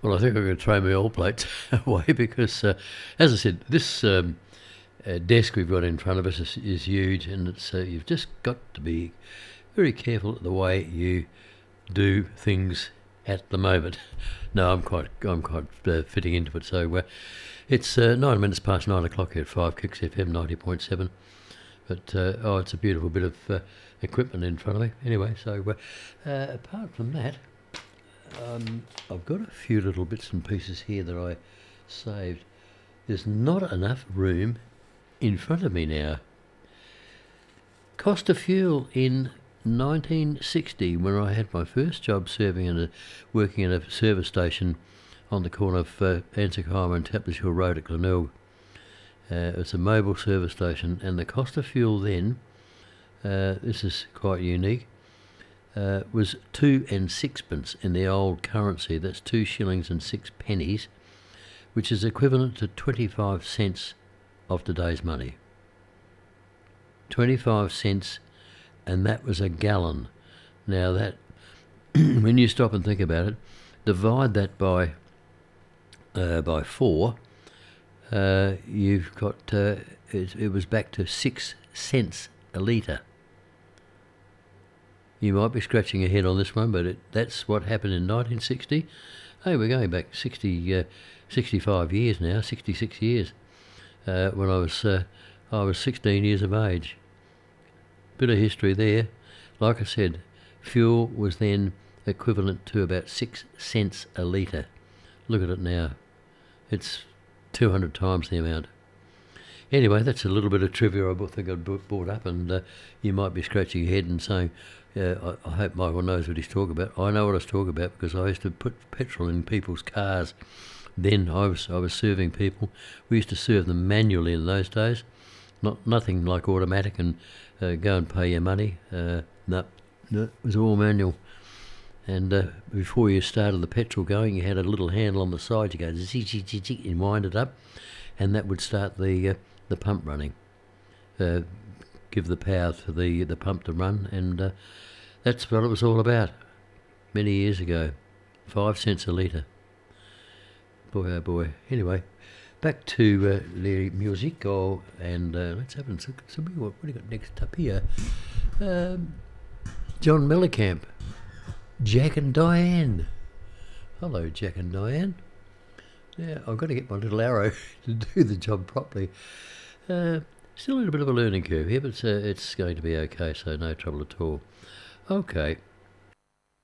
Well, I think I'm going to throw my all plates away because, as I said, this desk we've got in front of us is huge, and it's you've just got to be very careful the way you do things at the moment. No, I'm quite fitting into it. So it's 9 minutes past 9 o'clock here at 5 Kicks FM 90.7. But it's a beautiful bit of equipment in front of me. Anyway, so apart from that, I've got a few little bits and pieces here that I saved. There's not enough room in front of me now. Cost of fuel in 1960, when I had my first job working in a service station on the corner of Ansicoma and Tapless Hill Road at Glenelg. It's a mobile service station, and the cost of fuel then, this is quite unique, was 2 and 6pence in the old currency. That's 2 shillings and 6 pennies, which is equivalent to 25 cents of today's money. 25 cents, and that was a gallon. Now that, when you stop and think about it, divide that by 4, you've got, it was back to 6 cents a litre. You might be scratching your head on this one, but that's what happened in 1960. Hey, we're going back 65 years now, 66 years, when I was 16 years of age. Bit of history there. Like I said, fuel was then equivalent to about 6 cents a litre. Look at it now. It's 200 times the amount. Anyway, that's a little bit of trivia I think I'd brought up, and you might be scratching your head and saying, I hope Michael knows what he's talking about. I know what I was talking about because I used to put petrol in people's cars. Then I was serving people. We used to serve them manually in those days. Nothing like automatic and go and pay your money. No, it was all manual. And before you started the petrol going, you had a little handle on the side. You go zig, zig, zig, zig, and wind it up, and that would start the pump running. Give the power to the pump to run, and that's what it was all about many years ago. 5 cents a litre. Boy, oh boy. Anyway, back to the music, and let's have some what do you got next up here? John Mellencamp, Jack and Diane. Hello, Jack and Diane. Yeah, I've got to get my little arrow to do the job properly. Still a little bit of a learning curve here, but it's going to be okay, so no trouble at all. Okay,